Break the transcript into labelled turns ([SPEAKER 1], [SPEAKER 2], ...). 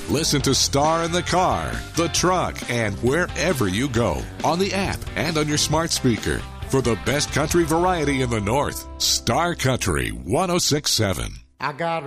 [SPEAKER 1] Listen to Star in the car, the truck, and wherever you go on the app and on your smart speaker. For the best country variety in the North, Star Country 106.7.
[SPEAKER 2] I got